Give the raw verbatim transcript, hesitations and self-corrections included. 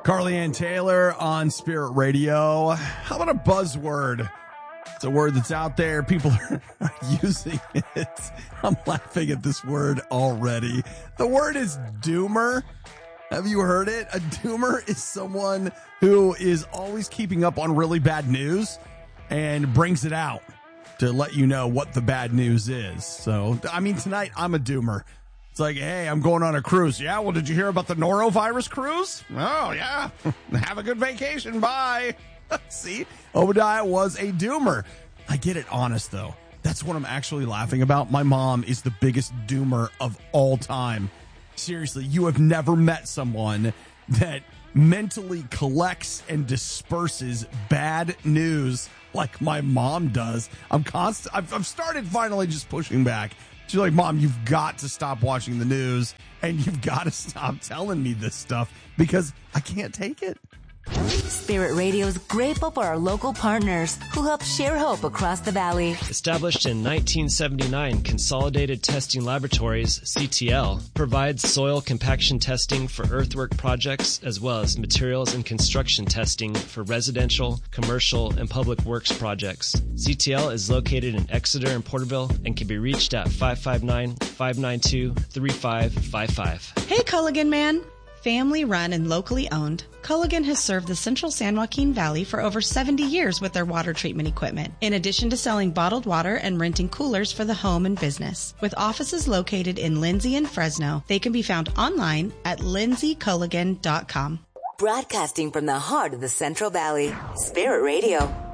Carly Ann Taylor on Spirit Radio. How about a buzzword? It's a word that's out there. People are using it. I'm laughing at this word already. The word is doomer. Have you heard it? A doomer is someone who is always keeping up on really bad news and brings it out to let you know what the bad news is. So, I mean, tonight I'm a doomer. It's like, hey, I'm going on a cruise. Yeah, well, did you hear about the norovirus cruise? Oh, yeah. Have a good vacation. Bye. See, Obadiah was a doomer. I get it honest, though. That's what I'm actually laughing about. My mom is the biggest doomer of all time. Seriously, you have never met someone that mentally collects and disperses bad news like my mom does. I'm constant. I've, I've started finally just pushing back. She's like, Mom, you've got to stop watching the news and you've got to stop telling me this stuff because I can't take it. Spirit Radio is grateful for our local partners who help share hope across the valley. Established in nineteen seventy-nine, Consolidated Testing Laboratories, C T L, provides soil compaction testing for earthwork projects as well as materials and construction testing for residential, commercial, and public works projects. C T L is located in Exeter and Porterville and can be reached at five five nine, five nine two, three five five five. Hey, Culligan Man! Family run and locally owned, Culligan has served the central San Joaquin Valley for over seventy years with their water treatment equipment, in addition to selling bottled water and renting coolers for the home and business. With offices located in Lindsay and Fresno, they can be found online at lindsay culligan dot com. Broadcasting from the heart of the Central Valley, Spirit Radio.